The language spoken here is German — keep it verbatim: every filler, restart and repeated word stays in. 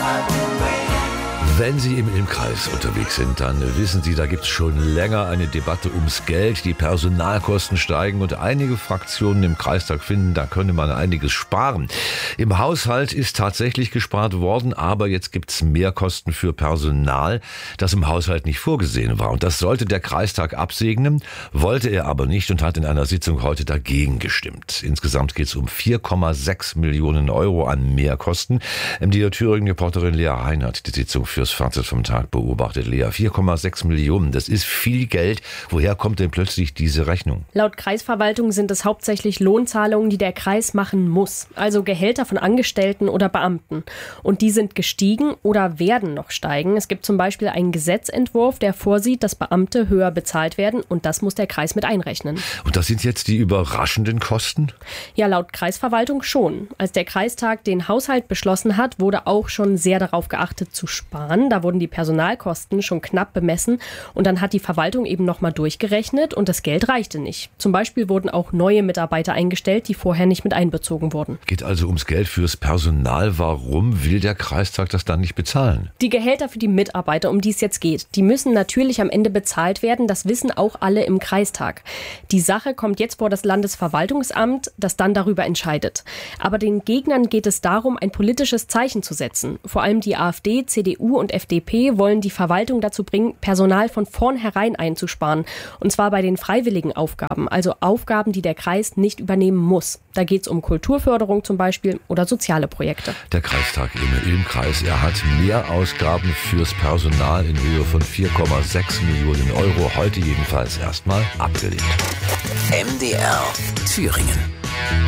Wenn Sie im Ilm-Kreis unterwegs sind, dann wissen Sie, da gibt es schon länger eine Debatte ums Geld. Die Personalkosten steigen und einige Fraktionen im Kreistag finden, da könne man einiges sparen. Im Haushalt ist tatsächlich gespart worden, aber jetzt gibt es Mehrkosten für Personal, das im Haushalt nicht vorgesehen war. Und das sollte der Kreistag absegnen, wollte er aber nicht und hat in einer Sitzung heute dagegen gestimmt. Insgesamt geht es um vier Komma sechs Millionen Euro an Mehrkosten. Die Thüringen-Reporterin Lea Hein hat die Sitzung fürs Fazit vom Tag beobachtet. Lea, vier Komma sechs Millionen, das ist viel Geld. Woher kommt denn plötzlich diese Rechnung? Laut Kreisverwaltung sind es hauptsächlich Lohnzahlungen, die der Kreis machen muss. Also Gehälter von Angestellten oder Beamten. Und die sind gestiegen oder werden noch steigen. Es gibt zum Beispiel einen Gesetzentwurf, der vorsieht, dass Beamte höher bezahlt werden. Und das muss der Kreis mit einrechnen. Und das sind jetzt die überraschenden Kosten? Ja, laut Kreisverwaltung schon. Als der Kreistag den Haushalt beschlossen hat, wurde auch schon sehr darauf geachtet zu sparen. Da wurden die Personalkosten schon knapp bemessen und dann hat die Verwaltung eben nochmal durchgerechnet und das Geld reichte nicht. Zum Beispiel wurden auch neue Mitarbeiter eingestellt, die vorher nicht mit einbezogen wurden. Geht also ums Geld fürs Personal. Warum will der Kreistag das dann nicht bezahlen? Die Gehälter für die Mitarbeiter, um die es jetzt geht, die müssen natürlich am Ende bezahlt werden. Das wissen auch alle im Kreistag. Die Sache kommt jetzt vor das Landesverwaltungsamt, das dann darüber entscheidet. Aber den Gegnern geht es darum, ein politisches Zeichen zu setzen. Vor allem die AfD, C D U und F D P wollen die Verwaltung dazu bringen, Personal von vornherein einzusparen. Und zwar bei den freiwilligen Aufgaben, also Aufgaben, die der Kreis nicht übernehmen muss. Da geht es um Kulturförderung zum Beispiel oder soziale Projekte. Der Kreistag im Ilm-Kreis, er hat mehr Ausgaben fürs Personal in Höhe von vier Komma sechs Millionen Euro. Heute jedenfalls erstmal abgelehnt. M D R Thüringen.